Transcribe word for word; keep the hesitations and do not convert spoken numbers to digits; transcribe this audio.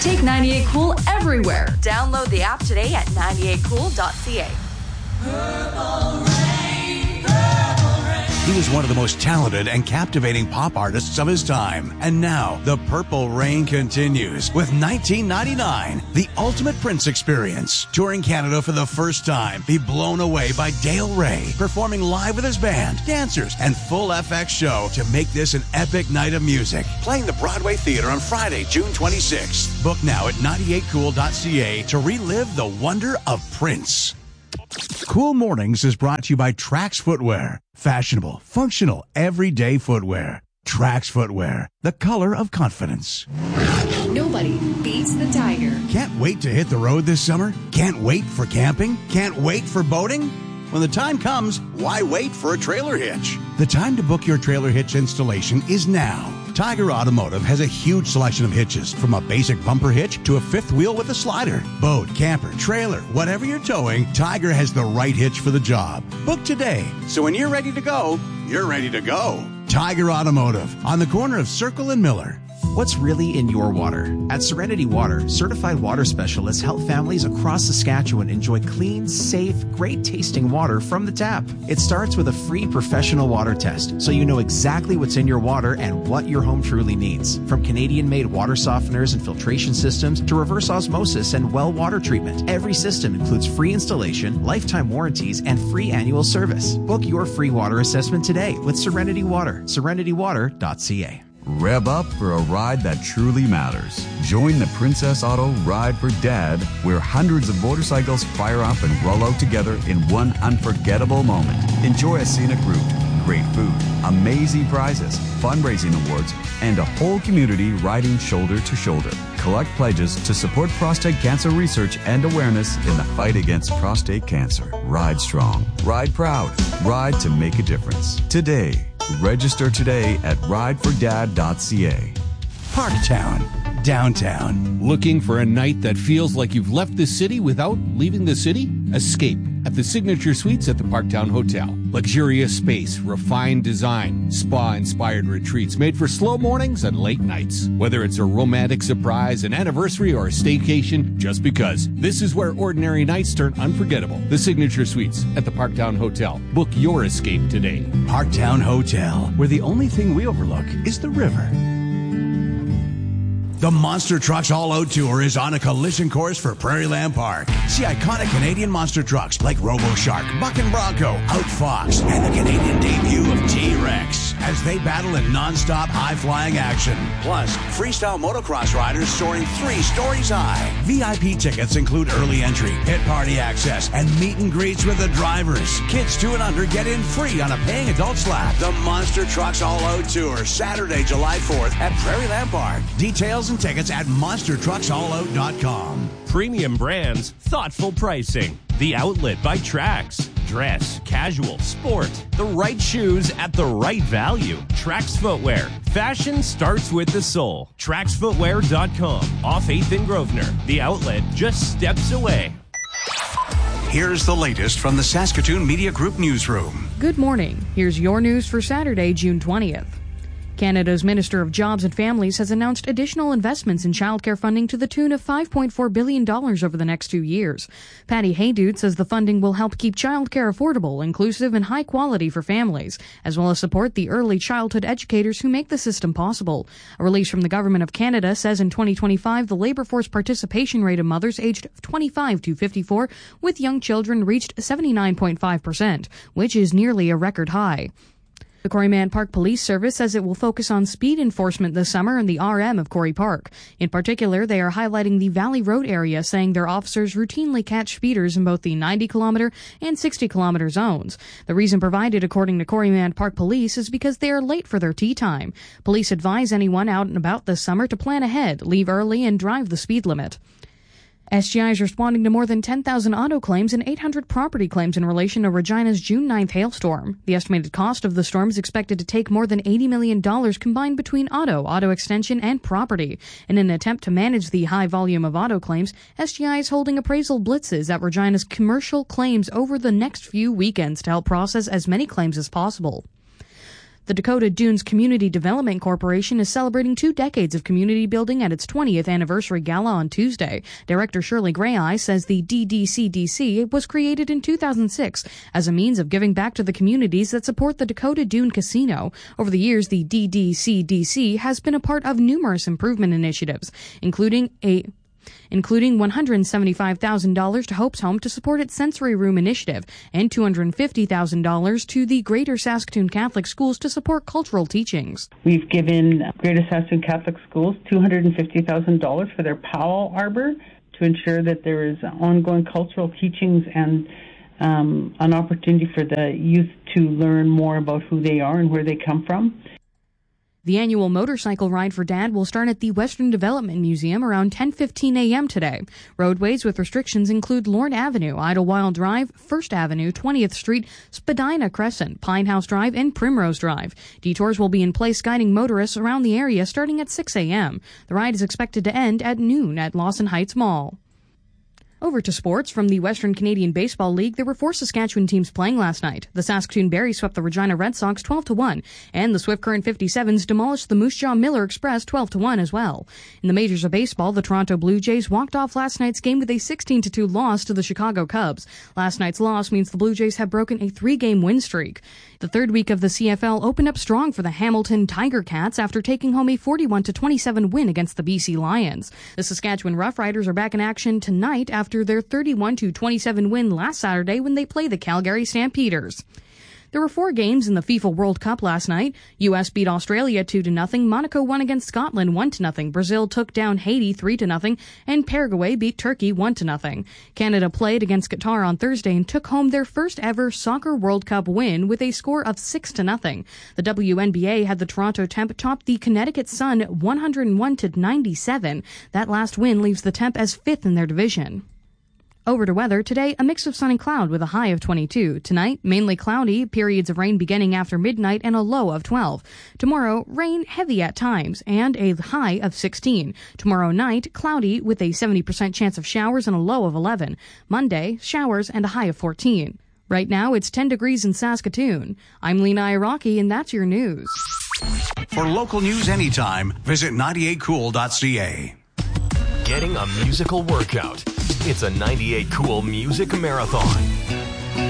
Take ninety-eight Cool everywhere. Download the app today at ninety-eight cool dot c a. Purple Rain, Purple Rain. He was one of the most talented and captivating pop artists of his time. And now, the Purple Rain continues with nineteen ninety-nine, The Ultimate Prince Experience. Touring Canada for the first time, be blown away by Dale Ray, performing live with his band, dancers, and full F X show to make this an epic night of music. Playing the Broadway Theatre on Friday, June twenty-sixth. Book now at ninety-eight cool dot c a to relive the wonder of Prince. Cool Mornings is brought to you by Trax Footwear. Fashionable, functional, everyday footwear. Trax Footwear, the color of confidence. Nobody beats the Tiger. Can't wait to hit the road this summer? Can't wait for camping? Can't wait for boating? When the time comes, why wait for a trailer hitch? The time to book your trailer hitch installation is now. Tiger Automotive has a huge selection of hitches, from a basic bumper hitch to a fifth wheel with a slider. Boat, camper, trailer, whatever you're towing, Tiger has the right hitch for the job. Book today, so when you're ready to go, you're ready to go. Tiger Automotive, on the corner of Circle and Miller. What's really in your water? At Serenity Water, certified water specialists help families across Saskatchewan enjoy clean, safe, great-tasting water from the tap. It starts with a free professional water test, so you know exactly what's in your water and what your home truly needs. From Canadian-made water softeners and filtration systems to reverse osmosis and well water treatment, every system includes free installation, lifetime warranties, and free annual service. Book your free water assessment today with Serenity Water. serenity water dot c a. Rev up for a ride that truly matters. Join the Princess Auto Ride for Dad, where hundreds of motorcycles fire up and roll out together in one unforgettable moment. Enjoy a scenic route, great food, amazing prizes, fundraising awards, and a whole community riding shoulder to shoulder. Collect pledges to support prostate cancer research and awareness in the fight against prostate cancer. Ride strong, ride proud, ride to make a difference. Today, register today at ride for dad dot c a. Parktown, downtown. Looking for a night that feels like you've left the city without leaving the city? Escape at the Signature Suites at the Parktown Hotel. Luxurious space, refined design, spa-inspired retreats made for slow mornings and late nights. Whether it's a romantic surprise, an anniversary, or a staycation, just because. This is where ordinary nights turn unforgettable. The Signature Suites at the Parktown Hotel. Book your escape today. Parktown Hotel, where the only thing we overlook is the river. The Monster Trucks All-Out Tour is on a collision course for Prairieland Park. See iconic Canadian monster trucks like Robo-Shark, Buck and Bronco, Outfox, and the Canadian debut of T-Rex as they battle in non-stop high-flying action. Plus, freestyle motocross riders soaring three stories high. V I P tickets include early entry, pit party access, and meet and greets with the drivers. Kids two and under get in free on a paying adult slab. The Monster Trucks All-Out Tour, Saturday, July fourth at Prairieland Park. Details and tickets at monster trucks all out dot com. Premium brands, thoughtful pricing. The Outlet by Trax. Dress, casual, sport. The right shoes at the right value. Trax Footwear. Fashion starts with the soul. trax footwear dot com. Off eighth and Grosvenor. The Outlet, just steps away. Here's the latest from the Saskatoon Media Group newsroom. Good morning. Here's your news for Saturday, June twentieth. Canada's Minister of Jobs and Families has announced additional investments in childcare funding to the tune of five point four billion dollars over the next two years. Patty Haydude says the funding will help keep childcare affordable, inclusive, and high quality for families, as well as support the early childhood educators who make the system possible. A release from the Government of Canada says in twenty twenty-five, the labour force participation rate of mothers aged twenty-five to fifty-four with young children reached seventy-nine point five percent, which is nearly a record high. The Corriman Park Police Service says it will focus on speed enforcement this summer in the R M of Corrie Park. In particular, they are highlighting the Valley Road area, saying their officers routinely catch speeders in both the ninety kilometer and sixty kilometer zones. The reason provided, according to Corriman Park Police, is because they are late for their tea time. Police advise anyone out and about this summer to plan ahead, leave early, and drive the speed limit. S G I is responding to more than ten thousand auto claims and eight hundred property claims in relation to Regina's June ninth hailstorm. The estimated cost of the storm is expected to take more than eighty million dollars combined between auto, auto extension, and property. In an attempt to manage the high volume of auto claims, S G I is holding appraisal blitzes at Regina's commercial claims over the next few weekends to help process as many claims as possible. The Dakota Dunes Community Development Corporation is celebrating two decades of community building at its twentieth anniversary gala on Tuesday. Director Shirley Grayeye says the D D C D C was created in two thousand six as a means of giving back to the communities that support the Dakota Dune Casino. Over the years, the D D C D C has been a part of numerous improvement initiatives, including a including one hundred seventy-five thousand dollars to Hope's Home to support its Sensory Room initiative and two hundred fifty thousand dollars to the Greater Saskatoon Catholic Schools to support cultural teachings. We've given Greater Saskatoon Catholic Schools two hundred fifty thousand dollars for their Powell Arbor to ensure that there is ongoing cultural teachings and um, an opportunity for the youth to learn more about who they are and where they come from. The annual motorcycle ride for Dad will start at the Western Development Museum around ten fifteen a.m. today. Roadways with restrictions include Lord Avenue, Idlewild Drive, First Avenue, twentieth Street, Spadina Crescent, Pinehouse Drive, and Primrose Drive. Detours will be in place guiding motorists around the area starting at six a.m. The ride is expected to end at noon at Lawson Heights Mall. Over to sports. From the Western Canadian Baseball League, there were four Saskatchewan teams playing last night. The Saskatoon Berries swept the Regina Red Sox twelve to one, and the Swift Current fifty-sevens demolished the Moose Jaw Miller Express twelve to one as well. In the majors of baseball, the Toronto Blue Jays walked off last night's game with a sixteen to two loss to the Chicago Cubs. Last night's loss means the Blue Jays have broken a three-game win streak. The third week of the C F L opened up strong for the Hamilton Tiger Cats after taking home a forty-one to twenty-seven win against the B C Lions. The Saskatchewan Roughriders are back in action tonight after their thirty-one to twenty-seven win last Saturday when they play the Calgary Stampeders. There were four games in the FIFA World Cup last night. U S beat Australia two to nothing. Monaco won against Scotland one to nothing. Brazil took down Haiti three to nothing, and Paraguay beat Turkey one to nothing. Canada played against Qatar on Thursday and took home their first ever Soccer World Cup win with a score of six to nothing. The W N B A had the Toronto Temp top the Connecticut Sun one hundred one to ninety-seven. That last win leaves the Temp as fifth in their division. Over to weather. Today, a mix of sun and cloud with a high of twenty-two. Tonight, mainly cloudy, periods of rain beginning after midnight and a low of twelve. Tomorrow, rain heavy at times and a high of sixteen. Tomorrow night, cloudy with a seventy percent chance of showers and a low of eleven. Monday, showers and a high of fourteen. Right now, it's ten degrees in Saskatoon. I'm Lena Iraqi, and that's your news. For local news anytime, visit ninety-eight cool dot c a. Getting a musical workout. It's a ninety-eight Cool Music Marathon.